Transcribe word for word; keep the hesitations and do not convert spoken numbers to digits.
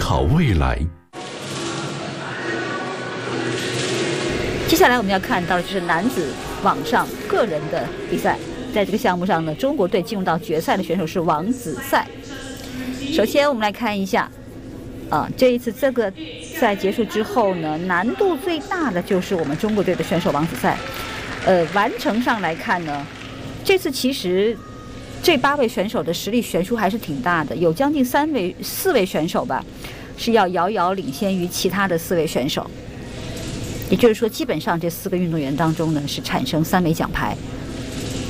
好未来。 接下来我们要看到的就是男子网上个人的比赛，在这个项目上呢，中国队进入到决赛的选手是王子赛。首先我们来看一下啊，这一次这个赛结束之后呢，难度最大的就是我们中国队的选手王子赛。呃，完成上来看呢，这次其实这八位选手的实力悬殊还是挺大的，有将近三位四位选手吧是要遥遥领先于其他的四位选手。也就是说，基本上这四个运动员当中呢，是产生三枚奖牌。